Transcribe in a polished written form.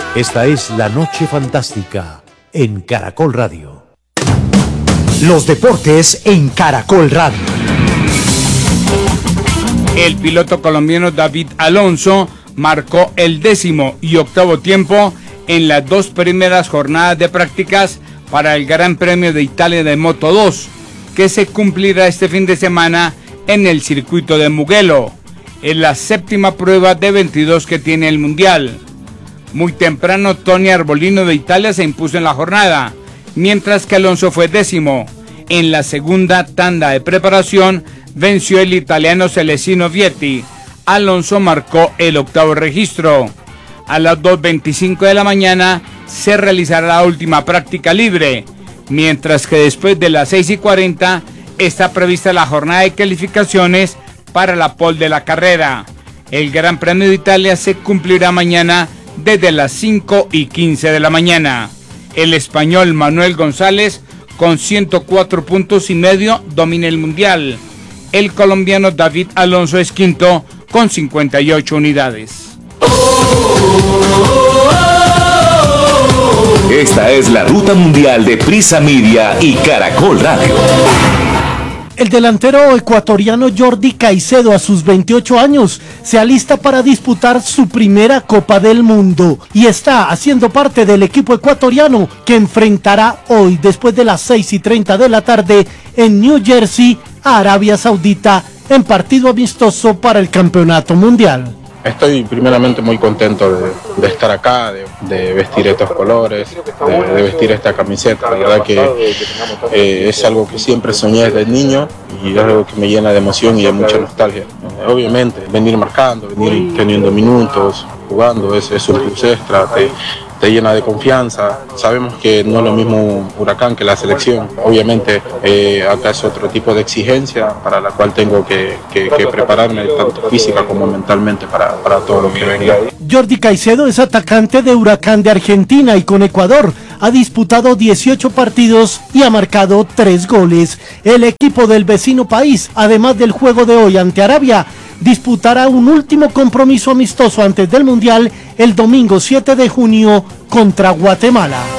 Esta es La Noche Fantástica en Caracol Radio. Los deportes en Caracol Radio. El piloto colombiano David Alonso marcó el 10º y 8º tiempo en las 2 primeras jornadas de prácticas para el Gran Premio de Italia de Moto 2, que se cumplirá este fin de semana en el circuito de Mugello. Es la 7ª prueba de 22 que tiene el Mundial. Muy temprano, Tony Arbolino de Italia se impuso en la jornada, mientras que Alonso fue 10º. En la segunda tanda de preparación, venció el italiano Celestino Vietti. Alonso marcó el 8º registro. A las 2:25 de la mañana se realizará la última práctica libre, mientras que después de las 6:40 está prevista la jornada de calificaciones para la pole de la carrera. El Gran Premio de Italia se cumplirá mañana desde las 5:15 de la mañana. El español Manuel González, con 104 puntos y medio, domina el Mundial. El colombiano David Alonso es quinto con 58 unidades. Esta es la Ruta Mundial de Prisa Media y Caracol Radio. El delantero ecuatoriano Jordi Caicedo, a sus 28 años, se alista para disputar su primera Copa del Mundo y está haciendo parte del equipo ecuatoriano que enfrentará hoy, después de las 6:30 de la tarde, en New Jersey, a Arabia Saudita, en partido amistoso para el Campeonato Mundial. Estoy primeramente muy contento de estar acá, de vestir estos colores, de vestir esta camiseta. La verdad que es algo que siempre soñé desde niño y es algo que me llena de emoción y de mucha nostalgia. Obviamente, venir marcando, venir teniendo minutos, jugando, es un plus extra, te llena de confianza. Sabemos que no es lo mismo Huracán que la selección. Obviamente acá es otro tipo de exigencia para la cual tengo que prepararme tanto física como mentalmente para todo lo que venga. Jordi Caicedo es atacante de Huracán de Argentina y con Ecuador ha disputado 18 partidos y ha marcado 3 goles. El equipo del vecino país, además del juego de hoy ante Arabia, disputará un último compromiso amistoso antes del Mundial el domingo 7 de junio contra Guatemala.